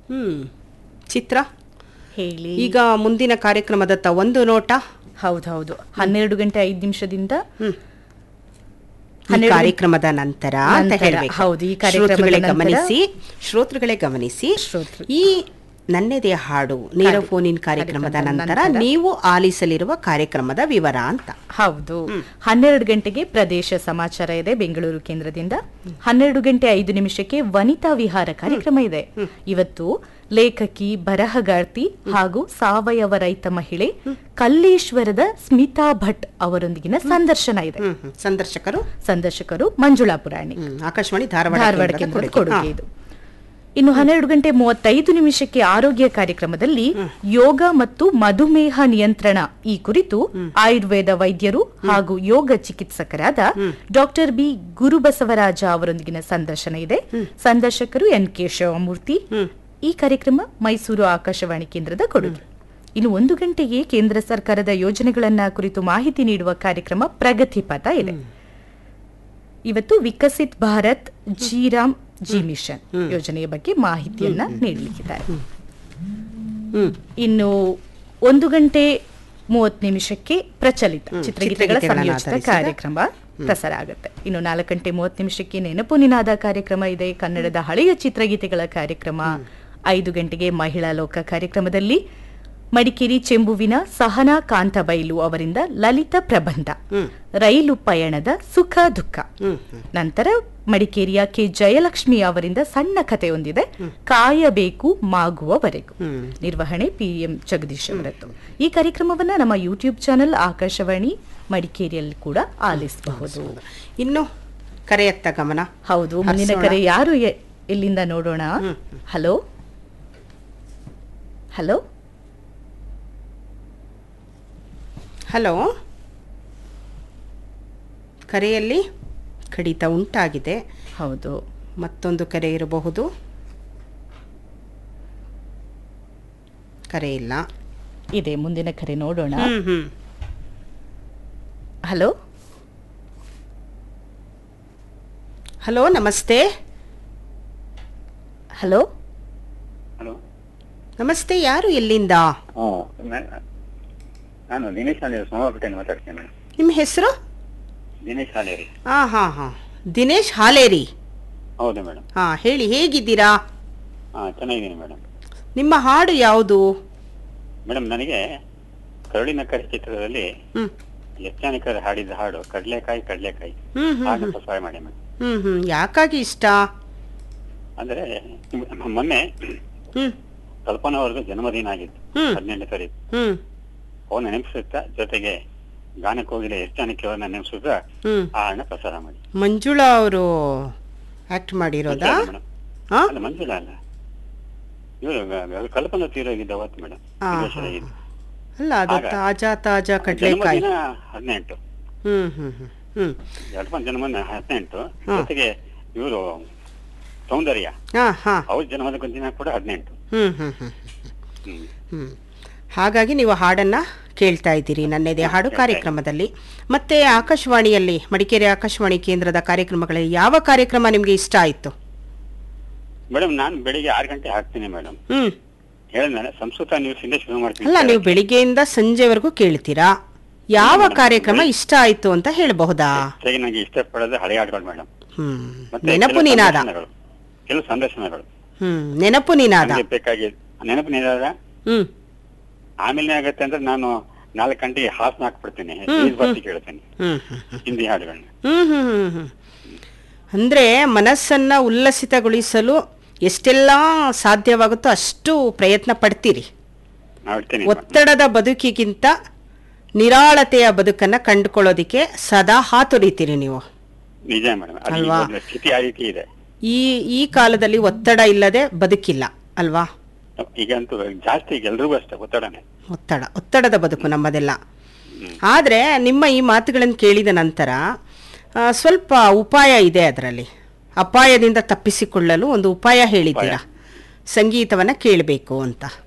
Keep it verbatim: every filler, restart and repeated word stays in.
ಹ್ಮ್ ಚಿತ್ರ ಹೇಳಿ. ಈಗ ಮುಂದಿನ ಕಾರ್ಯಕ್ರಮದತ್ತ ಒಂದು ನೋಟ. ಹೌದೌದು, ಹನ್ನೆರಡು ಗಂಟೆ ಐದು ನಿಮಿಷದಿಂದ ಈ ಕಾರ್ಯಕ್ರಮದ ನಂತರ ಅಂತ ಹೇಳಬೇಕು. ಹೌದು, ಈ ಶ್ರೋತೃಗಳೇ ಗಮನಿಸಿ ಶ್ರೋತೃಗಳೇ ಗಮನಿಸಿ ಈ ನನ್ನೆದೆ ಹಾಡು ನೇರ ಫೋನ್ ಇನ್ ಕಾರ್ಯಕ್ರಮದ ನಂತರ ನೀವು ಆಲಿಸಲಿರುವ ಕಾರ್ಯಕ್ರಮದ ವಿವರ ಅಂತ. ಹೌದು, ಹನ್ನೆರಡು ಗಂಟೆಗೆ ಪ್ರದೇಶ ಸಮಾಚಾರ ಇದೆ ಬೆಂಗಳೂರು ಕೇಂದ್ರದಿಂದ. ಹನ್ನೆರಡು ಗಂಟೆ ಐದು ನಿಮಿಷಕ್ಕೆ ವನಿತಾ ವಿಹಾರ ಕಾರ್ಯಕ್ರಮ ಇದೆ. ಇವತ್ತು ಲೇಖಕಿ, ಬರಹಗಾರ್ತಿ ಹಾಗೂ ಸಾವಯವ ರೈತ ಮಹಿಳೆ ಕಲ್ಲೇಶ್ವರದ ಸ್ಮಿತಾ ಭಟ್ ಅವರೊಂದಿಗಿನ ಸಂದರ್ಶನ ಇದೆ. ಸಂದರ್ಶಕರು ಸಂದರ್ಶಕರು ಮಂಜುಳಾ ಪುರಾಣಿ, ಆಕಾಶವಾಣಿ ಧಾರವಾಡ ಧಾರವಾಡ ಕೇಂದ್ರದ ಕೊಡುಗೆ ಇದು. ಇನ್ನು ಹನ್ನೆರಡು ಗಂಟೆ ಮೂವತ್ತೈದು ನಿಮಿಷಕ್ಕೆ ಆರೋಗ್ಯ ಕಾರ್ಯಕ್ರಮದಲ್ಲಿ ಯೋಗ ಮತ್ತು ಮಧುಮೇಹ ನಿಯಂತ್ರಣ ಈ ಕುರಿತು ಆಯುರ್ವೇದ ವೈದ್ಯರು ಹಾಗೂ ಯೋಗ ಚಿಕಿತ್ಸಕರಾದ ಡಾಕ್ಟರ್ ಬಿ ಗುರುಬಸವರಾಜ ಅವರೊಂದಿಗಿನ ಸಂದರ್ಶನ ಇದೆ. ಸಂದರ್ಶಕರು ಎನ್ ಕೆ ಶಿವಮೂರ್ತಿ. ಈ ಕಾರ್ಯಕ್ರಮ ಮೈಸೂರು ಆಕಾಶವಾಣಿ ಕೇಂದ್ರದ ಕೊಡುಗೆ. ಇನ್ನು ಒಂದು ಗಂಟೆಗೆ ಕೇಂದ್ರ ಸರ್ಕಾರದ ಯೋಜನೆಗಳನ್ನ ಕುರಿತು ಮಾಹಿತಿ ನೀಡುವ ಕಾರ್ಯಕ್ರಮ ಪ್ರಗತಿ ಪಥ ಇದೆ. ಇವತ್ತು ವಿಕಸಿತ್ ಭಾರತ್ ಜಿರಾಮ್ ಜಿ ಮಿಷನ್ ಯೋಜನೆಯ ಬಗ್ಗೆ ಮಾಹಿತಿಯನ್ನ ನೀಡಲಿಕ್ಕಿದ್ದಾರೆ. ಇನ್ನು ಒಂದು ಗಂಟೆ ಮೂವತ್ತು ನಿಮಿಷಕ್ಕೆ ಪ್ರಚಲಿತ ಚಿತ್ರಗೀತೆಗಳ ಸಂಯೋಜಿತ ಕಾರ್ಯಕ್ರಮ ಪ್ರಸಾರ ಆಗುತ್ತೆ. ಇನ್ನು ನಾಲ್ಕು ಗಂಟೆ ಮೂವತ್ತು ನಿಮಿಷಕ್ಕೆ ನೆನಪು ನಿನಾದ ಕಾರ್ಯಕ್ರಮ ಇದೆ, ಕನ್ನಡದ ಹಳೆಯ ಚಿತ್ರಗೀತೆಗಳ ಕಾರ್ಯಕ್ರಮ. ಐದು ಗಂಟೆಗೆ ಮಹಿಳಾ ಲೋಕ ಕಾರ್ಯಕ್ರಮದಲ್ಲಿ ಮಡಿಕೇರಿ ಚೆಂಬುವಿನ ಸಹನಾ ಕಾಂತಬೈಲು ಅವರಿಂದ ಲಲಿತ ಪ್ರಬಂಧ ರೈಲು ಪಯಣದ ಸುಖ ದುಃಖ. ನಂತರ ಮಡಿಕೇರಿಯ ಕೆ ಜಯಲಕ್ಷ್ಮಿ ಅವರಿಂದ ಸಣ್ಣ ಕಥೆಯೊಂದಿದೆ, ಕಾಯಬೇಕು ಮಾಗುವವರೆಗೂ. ನಿರ್ವಹಣೆ ಪಿ ಎಂ ಜಗದೀಶ್ ಅವರದ್ದು. ಈ ಕಾರ್ಯಕ್ರಮವನ್ನ ನಮ್ಮ ಯೂಟ್ಯೂಬ್ ಚಾನೆಲ್ ಆಕಾಶವಾಣಿ ಮಡಿಕೇರಿಯಲ್ಲಿ ಕೂಡ ಆಲಿಸಬಹುದು. ಇನ್ನು ಕರೆಯತ್ತ ಗಮನ. ಹೌದು, ಮುಂದಿನ ಕರೆ ಯಾರು ಎಲ್ಲಿಂದ ನೋಡೋಣ. ಹಲೋ ಹಲೋ ಹಲೋ ಕರೆಯಲ್ಲಿ ಕಡಿತ ಉಂಟಾಗಿದೆ. ಹೌದು, ಮತ್ತೊಂದು ಕರೆ ಇರಬಹುದು. ಕರೆ ಇಲ್ಲ, ಇದೆ. ಮುಂದಿನ ಕರೆ ನೋಡೋಣ. ಹಲೋ ಹಲೋ ನಮಸ್ತೆ. ಹಲೋ ಹಲೋ ನಮಸ್ತೆ, ಯಾರು ಎಲ್ಲಿಂದ? ನಾನು ದಿನೇಶ್ ಹಾಲೇರಿ ಸೋಮವಾರಪೇಟೆಯಿಂದ ಮಾತಾಡ್ತೇನೆ. ನಿಮ್ಮ ಹೆಸರು? ದಿನೇಶ್ ಹಾಲೇರಿ. ಹಾ ಹಾ ಹಾ ದಿನೇಶ್ ಹಾಲೇರಿ. ಹೌದು ಮೇಡಮ್. ಹಾ ಹೇಳಿ, ಹೇಗಿದ್ದೀರಾ? ಹಾ ಚೆನ್ನಾಗಿದ್ದೀನಿ ಮೇಡಮ್. ನಿಮ್ಮ ಹಾಡು ಯಾವುದು? ಮೇಡಮ್, ನನಗೆ ಕರುಳಿನ ಕರೆ ಚಿತ್ರದಲ್ಲಿ ಹ್ಮ್ ಯಕ್ಷಾನಿಕರು ಹಾಡಿದ ಹಾಡು ಕಡ್ಲೆಕಾಯಿ ಕಡ್ಲೆಕಾಯಿ ಹ್ಮ್ ಹ್ಮ್ ಹಾಡು ಸಹಾಯ ಮಾಡಿ ಮೇಡಮ್. ಹ್ಮ್ ಹ್ಮ್ ಯಾಕಾಗಿ ಇಷ್ಟ? ಅಂದ್ರೆ ಮೊನ್ನೆ ಹ್ಮ್ ಕಲ್ಪನಾ ಅವ್ರದ್ದು ಜನ್ಮದಿನ ಆಗಿತ್ತು, ಹದಿನೆಂಟು ತಾರೀಕು. ಹ್ಮ್ ಅವನ್ನ ನೆನಪಿಸುತ್ತಾ ಜೊತೆಗೆ ಗಾನಕ್ಕೆ ಹೋಗಿಲ್ಲ ಯಕ್ಷಾನಿಕೆ ಅವ್ರನ್ನ ನೆನಪಿಸುತ್ತಾ ಆ ಹಣ ಪ್ರಸಾರ ಮಾಡಿ. ಮಂಜುಳಾ ಅವರು ಆಕ್ಟ್ ಮಾಡಿರೋದಾ? ಅಲ್ಲ, ಮಂಜುಳಾ ಅಲ್ಲ, ಇವರು ಕಲ್ಪನಾ ತೀರೋಗಿದ್ದ ಅವತ್ತು ಮೇಡಮ್. ಅಲ್ಲ, ಅದು ತಾಜಾ ತಾಜಾ ಕಡ್ಲೆಕಾಯಿ. ಹದಿನೆಂಟು ಹ್ಮ್ ಹ್ಮ್ ಹ್ಮ್ ಕಲ್ಪನಾ ಜನ್ಮದಿನ ಹದಿನೆಂಟು, ಜೊತೆಗೆ ಇವರು ಸೌಂದರ್ಯ ಅವ್ರ ಜನ್ಮದ ದಿನ ಕೂಡ ಹದಿನೆಂಟು. ಹ್ಮ್ ಹ್ಮ್ ಹ್ಮ್ ಹ್ಮ್ ಹಾಗಾಗಿ ನೀವು ಹಾಡನ್ನ ಕೇಳ್ತಾ ಇದ್ದೀರಿ ನನ್ನೆದೆ ಹಾಡು ಕಾರ್ಯಕ್ರಮದಲ್ಲಿ. ಮತ್ತೆ ಆಕಾಶವಾಣಿಯಲ್ಲಿ, ಮಡಿಕೇರಿ ಆಕಾಶವಾಣಿ ಕೇಂದ್ರದ ಕಾರ್ಯಕ್ರಮಗಳಲ್ಲಿ ಯಾವ ಕಾರ್ಯಕ್ರಮ ನಿಮ್ಗೆ ಇಷ್ಟ ಆಯ್ತು? ಮೇಡಮ್, ನಾನು ಬೆಳಿಗ್ಗೆ ಆರು ಗಂಟೆ ಹಾಕ್ತೀನಿ ಮೇಡಮ್. ಹ್ಮ್ ಹೇಳಿದ್ರೆ ಸಂಸ್ಕೃತ ನ್ಯೂಸ್ ಇಂದ ಶುರು ಮಾಡ್ತೀನಿ. ಅಲ್ಲ, ನೀವು ಬೆಳಿಗ್ಗೆಯಿಂದ ಸಂಜೆವರೆಗೂ ಕೇಳ್ತೀರಾ. ಯಾವ ಕಾರ್ಯಕ್ರಮ ಇಷ್ಟ ಆಯ್ತು ಅಂತ ಹೇಳಬಹುದಾ? ನನಗೆ ಇಷ್ಟಪಡೋದು ಹಳೆ ಹಾಡುಗಳು ಮೇಡಮ್. ಹ್ಮ್ ನೆನಪು ನಿನಾದ, ಕೆಲವು ಸಂದರ್ಶನಗಳು. ಹ್ಮ್ ನೆನಪು ನಿನಾದ ಬೇಕಾಗಿ ನೆನಪು ನಿನಾದ. ಹ್ಮ್ ಆಮೇಲೆ ಆಗತ್ತೆ ಅಂದ್ರೆ ನಾನು ನಾಲ್ಕು ಗಂಟೆಗೆ ಹಾಸನ ಹಾಕ್ಬಿಡ್ತೀನಿ, ಕೇಳ್ತೇನೆ ಹಿಂದಿ ಹಾಡುಗಳನ್ನ. ಹ್ಮ್ ಹ್ಮ್ ಹ್ಮ್ ಹ್ಮ್ ಅಂದ್ರೆ ಮನಸ್ಸನ್ನ ಉಲ್ಲಸಿತಗೊಳಿಸಲು ಎಷ್ಟೆಲ್ಲಾ ಸಾಧ್ಯವಾಗುತ್ತೋ ಅಷ್ಟು ಪ್ರಯತ್ನ ಪಡ್ತೀರಿ. ಒತ್ತಡದ ಬದುಕಿಗಿಂತ ನಿರಾಳತೆಯ ಬದುಕನ್ನ ಕಂಡುಕೊಳ್ಳೋದಿಕ್ಕೆ ಸದಾ ಹಾತೊರಿತೀರಿ ನೀವು. ನಿಜ ಮೇಡಮ್, ಅಲ್ವಾ? ಸ್ಥಿತಿ ಆ ರೀತಿ ಇದೆ. ಈ ಈ ಕಾಲದಲ್ಲಿ ಒತ್ತಡ ಇಲ್ಲದೆ ಬದುಕಿಲ್ಲ ಅಲ್ವಾ? ಈಗಂತೂ ಜಾಸ್ತಿ ಎಲ್ರಿಗೂ ಅಷ್ಟೇ ಒತ್ತಡನೇ. ಒತ್ತಡ ಒತ್ತಡದ ಬದುಕು ನಮ್ಮದೆಲ್ಲ. ಆದ್ರೆ ನಿಮ್ಮ ಈ ಮಾತುಗಳನ್ನು ಕೇಳಿದ ನಂತರ ಸ್ವಲ್ಪ ಉಪಾಯ ಇದೆ ಅದರಲ್ಲಿ. ಅಪಾಯದಿಂದ ತಪ್ಪಿಸಿಕೊಳ್ಳಲು ಒಂದು ಉಪಾಯ ಹೇಳಿದ್ದೀರಾ, ಸಂಗೀತವನ್ನ ಕೇಳಬೇಕು ಅಂತ.